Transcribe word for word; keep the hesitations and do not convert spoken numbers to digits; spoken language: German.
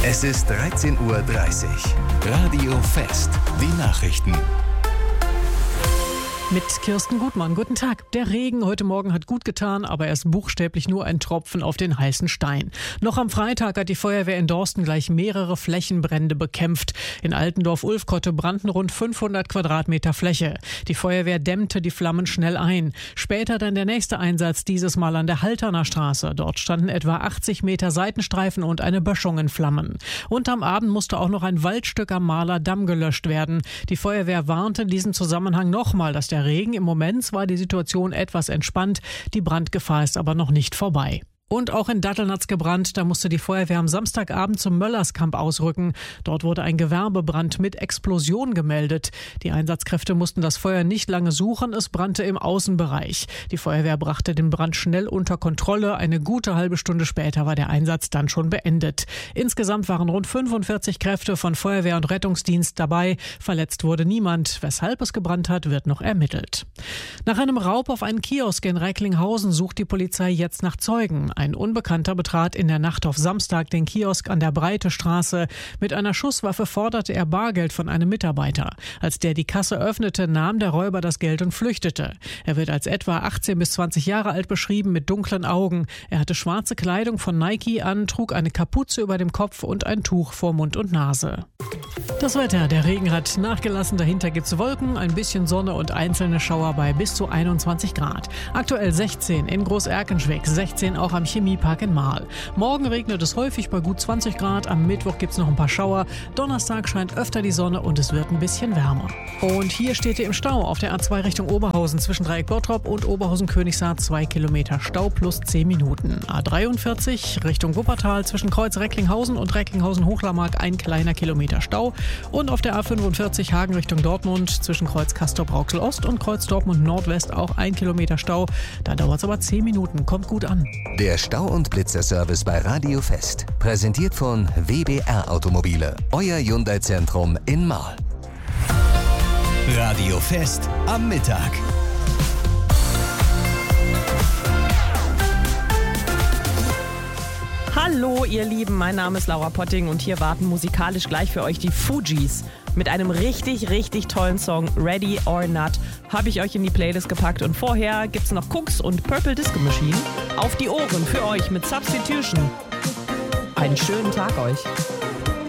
Es ist dreizehn Uhr dreißig. Radio Fest. Die Nachrichten. Mit Kirsten Gutmann. Guten Tag. Der Regen heute Morgen hat gut getan, aber er ist buchstäblich nur ein Tropfen auf den heißen Stein. Noch am Freitag hat die Feuerwehr in Dorsten gleich mehrere Flächenbrände bekämpft. In Altendorf-Ulfkotte brannten rund fünfhundert Quadratmeter Fläche. Die Feuerwehr dämmte die Flammen schnell ein. Später dann der nächste Einsatz, dieses Mal an der Halterner Straße. Dort standen etwa achtzig Meter Seitenstreifen und eine Böschung in Flammen. Und am Abend musste auch noch ein Waldstück am Mahler Damm gelöscht werden. Die Feuerwehr warnte in diesem Zusammenhang nochmal, dass der Regen, im Moment war die Situation etwas entspannt, die Brandgefahr ist aber noch nicht vorbei. Und auch in Datteln hat's gebrannt. Da musste die Feuerwehr am Samstagabend zum Möllerskamp ausrücken. Dort wurde ein Gewerbebrand mit Explosion gemeldet. Die Einsatzkräfte mussten das Feuer nicht lange suchen. Es brannte im Außenbereich. Die Feuerwehr brachte den Brand schnell unter Kontrolle. Eine gute halbe Stunde später war der Einsatz dann schon beendet. Insgesamt waren rund fünfundvierzig Kräfte von Feuerwehr und Rettungsdienst dabei. Verletzt wurde niemand. Weshalb es gebrannt hat, wird noch ermittelt. Nach einem Raub auf einen Kiosk in Recklinghausen sucht die Polizei jetzt nach Zeugen. Ein Unbekannter betrat in der Nacht auf Samstag den Kiosk an der Breite Straße. Mit einer Schusswaffe forderte er Bargeld von einem Mitarbeiter. Als der die Kasse öffnete, nahm der Räuber das Geld und flüchtete. Er wird als etwa achtzehn bis zwanzig Jahre alt beschrieben, mit dunklen Augen. Er hatte schwarze Kleidung von Nike an, trug eine Kapuze über dem Kopf und ein Tuch vor Mund und Nase. Das Wetter. Der Regen hat nachgelassen. Dahinter gibt's Wolken, ein bisschen Sonne und einzelne Schauer bei bis zu einundzwanzig Grad. Aktuell sechzehn in Groß-Erkenschwick, sechzehn auch am Chemiepark in Marl. Morgen regnet es häufig bei gut zwanzig Grad. Am Mittwoch gibt's noch ein paar Schauer. Donnerstag scheint öfter die Sonne und es wird ein bisschen wärmer. Und hier steht ihr im Stau auf der A zwei Richtung Oberhausen zwischen Dreieck Bottrop und Oberhausen-Königshaar. Zwei Kilometer Stau plus zehn Minuten. A dreiundvierzig Richtung Wuppertal zwischen Kreuz Recklinghausen und Recklinghausen-Hochlarmark ein kleiner Kilometer Stau. Und auf der A fünfundvierzig Hagen Richtung Dortmund zwischen Kreuz Castor-Brauxel Ost und Kreuz Dortmund Nordwest auch ein Kilometer Stau. Da dauert es aber zehn Minuten. Kommt gut an. Der Stau- und Blitzerservice bei Radio Fest. Präsentiert von W B R Automobile. Euer Hyundai-Zentrum in Marl. Radio Fest am Mittag. Hallo ihr Lieben, mein Name ist Laura Potting und hier warten musikalisch gleich für euch die Fugees. Mit einem richtig, richtig tollen Song Ready or Not habe ich euch in die Playlist gepackt und vorher gibt's noch Cooks und Purple Disco Machine. Auf die Ohren für euch mit Substitution. Einen schönen Tag euch.